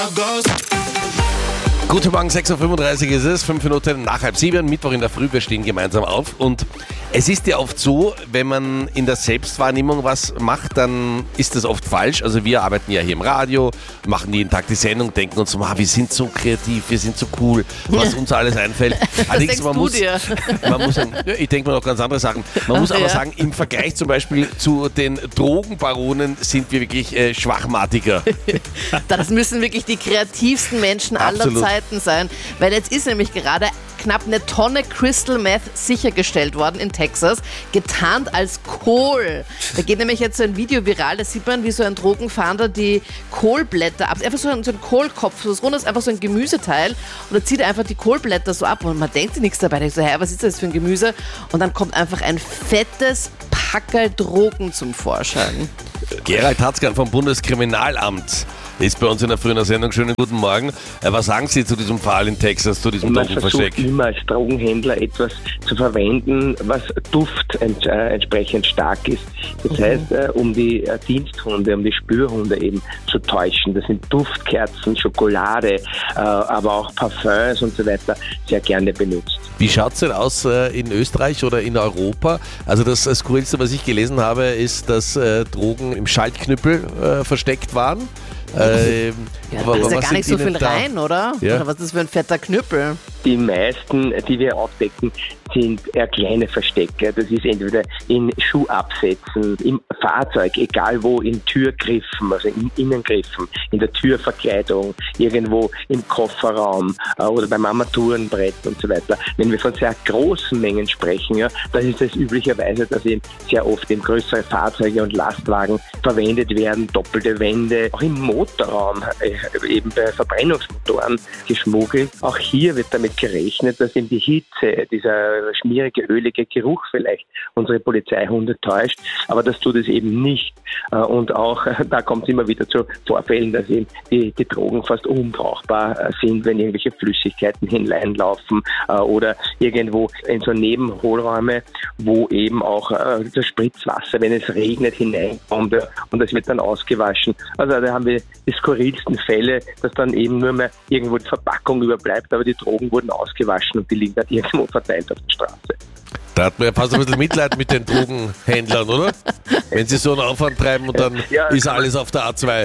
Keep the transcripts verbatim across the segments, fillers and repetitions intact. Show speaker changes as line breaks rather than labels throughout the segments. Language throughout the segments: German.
Guten Morgen, sechs Uhr fünfunddreißig ist es, fünf Minuten nach halb sieben, Mittwoch in der Früh, wir stehen gemeinsam auf und es ist ja oft so, wenn man in der Selbstwahrnehmung was macht, dann ist das oft falsch. Also wir arbeiten ja hier im Radio, machen jeden Tag die Sendung, denken uns so, ah, wir sind so kreativ, wir sind so cool, was uns alles einfällt.
Was denkst
man
du
muss,
dir?
Man muss sagen, ja, ich denke mir noch ganz andere Sachen. Man muss
Ach,
aber
ja.
sagen, im Vergleich zum Beispiel zu den Drogenbaronen sind wir wirklich äh, schwachmatiger.
Das müssen wirklich die kreativsten Menschen aller
Absolut.
Zeiten sein, weil jetzt ist nämlich gerade knapp eine Tonne Crystal Meth sichergestellt worden in Texas, getarnt als Kohl. Da geht nämlich jetzt so ein Video viral, da sieht man, wie so ein Drogenfahnder die Kohlblätter ab, einfach so ein, so ein Kohlkopf, so das Runde ist einfach so ein Gemüseteil und er zieht einfach die Kohlblätter so ab und man denkt sich nichts dabei, denkt so, hä, was ist das für ein Gemüse? Und dann kommt einfach ein fettes Packerl Drogen zum Vorschein.
Gerald Tatzkan vom Bundeskriminalamt ist bei uns in der frühen Sendung. Schönen guten Morgen. Äh, Was sagen Sie zu diesem Fall in Texas, zu diesem
Man
Drogenversteck?
versucht immer als Drogenhändler etwas zu verwenden, was Duft ents- äh, entsprechend stark ist. Das
Mhm.
heißt, äh, um die äh, Diensthunde, um die Spürhunde eben zu täuschen. Das sind Duftkerzen, Schokolade, äh, aber auch Parfums und so weiter sehr gerne benutzt.
Wie schaut es denn aus äh, in Österreich oder in Europa? Also das äh, Skurrilste, was ich gelesen habe, ist, dass äh, Drogen im Schaltknüppel äh, versteckt waren. Ähm,
Ja,
wa-
da ist
was
ja gar
sind
nicht so
Ihnen
viel
da-
rein, oder?
Ja.
Oder was ist das für ein fetter Knüppel?
Die meisten, die wir aufdecken, sind eher kleine Verstecke. Das ist entweder in Schuhabsätzen, im Fahrzeug, egal wo, in Türgriffen, also in Innengriffen, in der Türverkleidung, irgendwo im Kofferraum äh, oder beim Armaturenbrett und so weiter. Wenn wir von sehr großen Mengen sprechen, ja, dann ist es üblicherweise, dass eben sehr oft eben größere Fahrzeuge und Lastwagen verwendet werden, doppelte Wände, auch im Motorraum, äh, eben bei Verbrennungsmotoren geschmuggelt. Auch hier wird damit gerechnet, dass eben die Hitze, dieser schmierige, ölige Geruch vielleicht unsere Polizeihunde täuscht, aber das tut es eben nicht. Und auch da kommt es immer wieder zu Vorfällen, dass eben die, die Drogen fast unbrauchbar sind, wenn irgendwelche Flüssigkeiten hineinlaufen oder irgendwo in so Nebenhohlräume, wo eben auch das Spritzwasser, wenn es regnet, hineinkommt und das wird dann ausgewaschen. Also da haben wir die skurrilsten Fälle, dass dann eben nur mehr irgendwo die Verpackung überbleibt, aber die Drogen wurden ausgewaschen und die liegen dann irgendwo verteilt auf der Straße.
Da hat man ja fast ein bisschen Mitleid mit den Drogenhändlern, oder? Wenn sie so einen Aufwand treiben und dann
Ja,
ist alles auf der A zwei.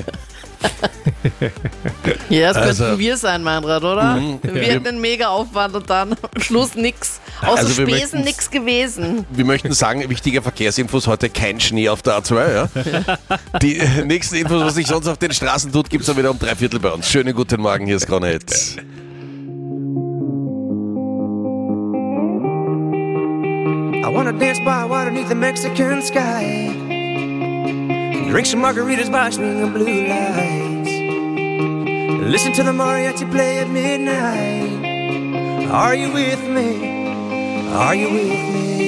Ja, das
Also-
könnten wir sein, Meinrad, oder?
Mhm.
Wir
Ja.
hätten einen Mega-Aufwand und dann am Schluss nix. Außer
Also wir
Spesen
möchten's-
nix gewesen.
Wir möchten sagen, wichtige Verkehrsinfos, heute kein Schnee auf der A zwei. Ja? Die äh, nächsten Infos, was sich sonst auf den Straßen tut, gibt es dann wieder um drei Viertel bei uns. Schönen guten Morgen, hier ist Krone Hits.
I wanna dance by water beneath the Mexican sky. Drink some margaritas by swinging blue lights. Listen to the mariachi play at midnight. Are you with me? Are you with me?